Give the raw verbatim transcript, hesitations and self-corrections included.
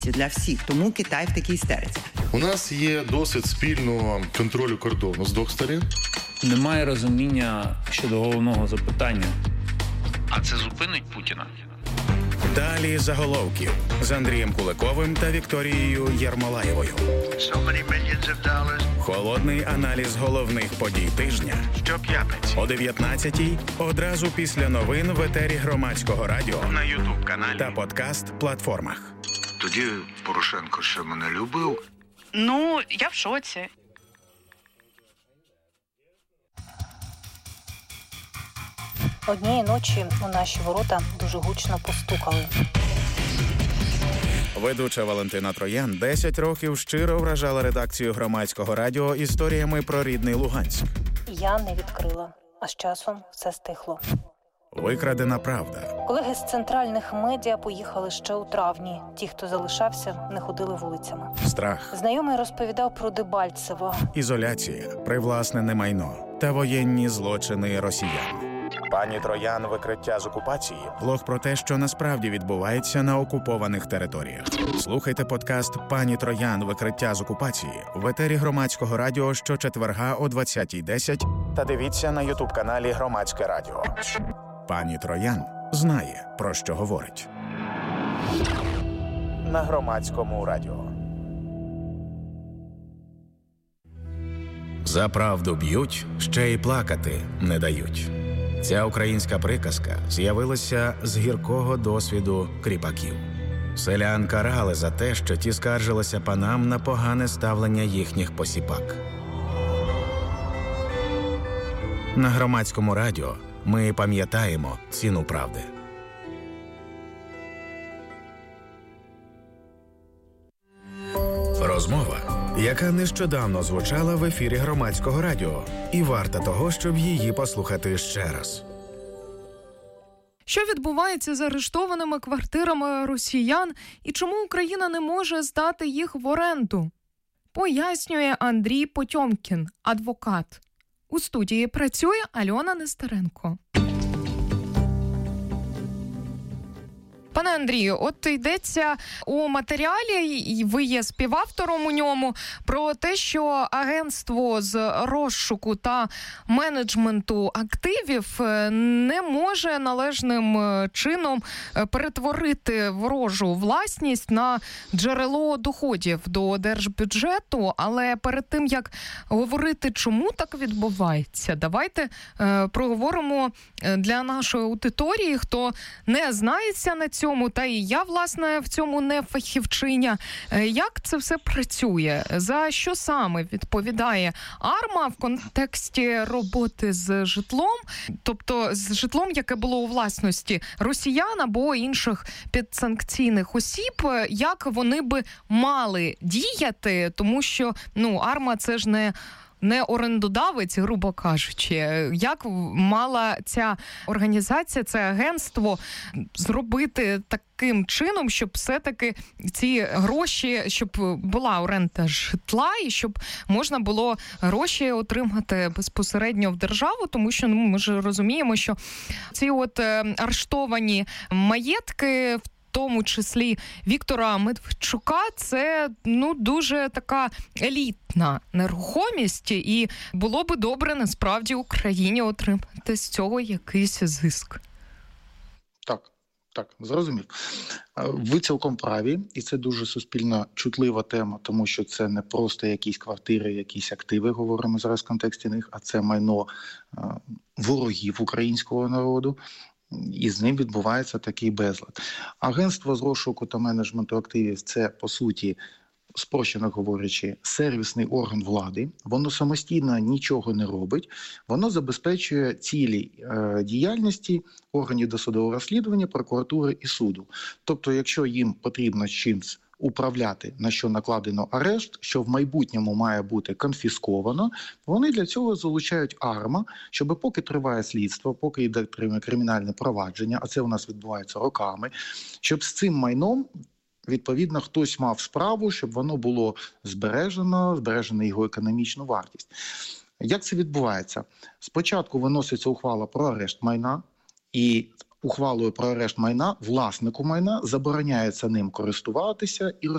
для всіх. Тому Китай в такій істериці. У нас є досвід спільного контролю кордону з двох сторін. Немає розуміння щодо головного запитання. А це зупинить Путіна? Далі заголовків з Андрієм Куликовим та Вікторією Єрмолаєвою. So many millions of dollars. Холодний аналіз головних подій тижня. Щоп'ятниці. О дев'ятнадцятій одразу після новин в етері Громадського радіо На Ютуб-каналі. та подкаст-платформах. Тоді Порошенко ще мене любив. Ну, я в шоці. Однієї ночі у наші ворота дуже гучно постукали. Ведуча Валентина Троян десять років щиро вражала редакцію Громадського радіо історіями про рідний Луганськ. Я не відкрила, а з часом все стихло. Викрадена правда. Колеги з центральних медіа поїхали ще у травні. Ті, хто залишався, не ходили вулицями. Страх. Знайомий розповідав про Дебальцево. Ізоляція, привласнене майно та воєнні злочини росіян. Пані Троян, викриття з окупації. Блог про те, що насправді відбувається на окупованих територіях. Слухайте подкаст «Пані Троян. Викриття з окупації» в етері Громадського радіо щочетверга о двадцятій десять та дивіться на ютуб-каналі Громадське радіо. Пані Троян знає, про що говорить. На Громадському радіо. За правду б'ють, ще й плакати не дають. Ця українська приказка з'явилася з гіркого досвіду кріпаків. Селян карали за те, що ті скаржилися панам на погане ставлення їхніх посіпак. На Громадському радіо ми пам'ятаємо ціну правди. Розмова, яка нещодавно звучала в ефірі Громадського радіо, і варта того, щоб її послухати ще раз. Що відбувається з арештованими квартирами росіян і чому Україна не може здати їх в оренду? Пояснює Андрій Потьомкін, адвокат. У студії працює Альона Нестеренко. Пане Андрію, от йдеться у матеріалі, і ви є співавтором у ньому, про те, що агентство з розшуку та менеджменту активів не може належним чином перетворити ворожу власність на джерело доходів до держбюджету. Але перед тим, як говорити, чому так відбувається, давайте е, проговоримо для нашої аудиторії, хто не знається на цьому, та і я, власне, в цьому не фахівчиня. Як це все працює? За що саме відповідає АРМА в контексті роботи з житлом? Тобто з житлом, яке було у власності росіян або інших підсанкційних осіб, як вони би мали діяти? Тому що, ну, АРМА – це ж не... не орендодавець, грубо кажучи. Як мала ця організація, це агентство зробити таким чином, щоб все-таки ці гроші, щоб була оренда житла і щоб можна було гроші отримати безпосередньо в державу, тому що, ну, ми ж розуміємо, що ці от арештовані маєтки, в в тому числі Віктора Медведчука, це, ну, дуже така елітна нерухомість, і було би добре, насправді, Україні отримати з цього якийсь зиск. Так, так, зрозумів. Ви цілком праві, і це дуже суспільно чутлива тема, тому що це не просто якісь квартири, якісь активи, говоримо зараз в контексті них, а це майно ворогів українського народу. І з ним відбувається такий безлад. Агентство з розшуку та менеджменту активів – це, по суті, спрощено говорячи, сервісний орган влади. Воно самостійно нічого не робить. Воно забезпечує цілі е, діяльності органів досудового розслідування, прокуратури і суду. Тобто, якщо їм потрібно чимсь управляти, на що накладено арешт, що в майбутньому має бути конфісковано, вони для цього залучають АРМА, щоб поки триває слідство, поки йде кримінальне провадження, а це у нас відбувається роками, щоб з цим майном, відповідно, хтось мав справу, щоб воно було збережено, збережена його економічну вартість. Як це відбувається? Спочатку виноситься ухвала про арешт майна, і ухвалою про арешт майна власнику майна забороняється ним користуватися і